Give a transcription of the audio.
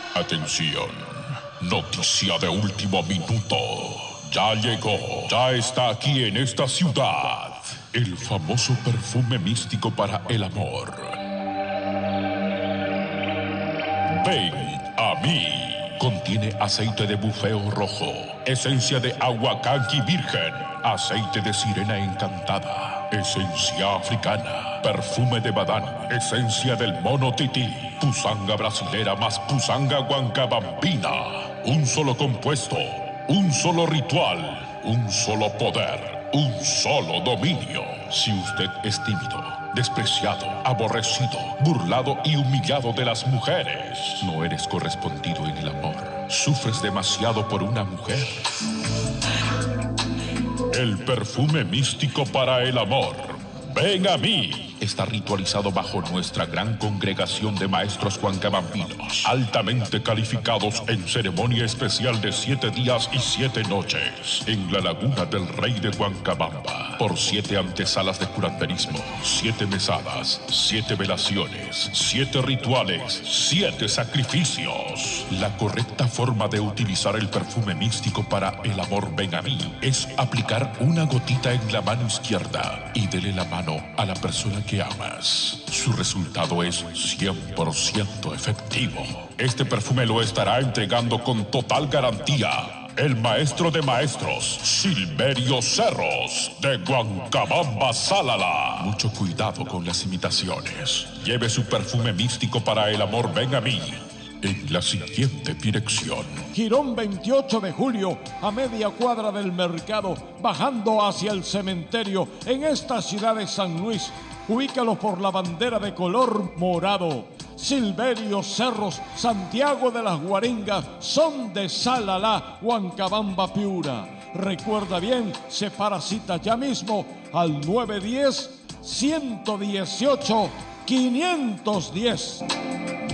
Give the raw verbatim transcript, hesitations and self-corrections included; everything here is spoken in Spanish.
Atención, noticia de último minuto. Ya llegó, ya está aquí en esta ciudad, el famoso perfume místico para el amor. Ven a mí. Contiene aceite de bufeo rojo, esencia de aguacaqui virgen, aceite de sirena encantada, esencia africana, perfume de badán, esencia del mono tití, pusanga brasilera más pusanga huancabambina. Un solo compuesto, un solo ritual, un solo poder, un solo dominio. Si usted es tímido, despreciado, aborrecido, burlado y humillado de las mujeres, no eres correspondido en el amor, sufres demasiado por una mujer. El perfume místico para el amor, ven a mí. Está ritualizado bajo nuestra gran congregación de maestros huancabambinos, altamente calificados en ceremonia especial de siete días y siete noches, en la laguna del Rey de Huancabamba, por siete antesalas de curanderismo, siete mesadas, siete velaciones, siete rituales, siete sacrificios. La correcta forma de utilizar el perfume místico para el amor ven a mí es aplicar una gotita en la mano izquierda y dele la mano a la persona que amas. Su resultado es cien por ciento efectivo. Este perfume lo estará entregando con total garantía el maestro de maestros, Silverio Cerros, de Huancabamba, Salala. Mucho cuidado con las imitaciones. Lleve su perfume místico para el amor ven a mí en la siguiente dirección: Girón veintiocho de julio, a media cuadra del mercado, bajando hacia el cementerio, en esta ciudad de San Luis. Ubícalo por la bandera de color morado. Silverio Cerros, Santiago de las Guaringas, son de Salala, Huancabamba, Piura. Recuerda bien, separa cita ya mismo al nueve uno cero, uno uno ocho, quinientos diez.